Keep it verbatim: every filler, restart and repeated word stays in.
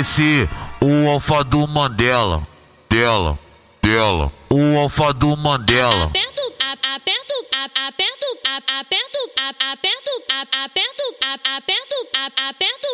esse o alfa do Mandela, dela, dela, o alfa do Mandela. Aperto, a- aperto, a- aperto, a- aperto, a- aperto.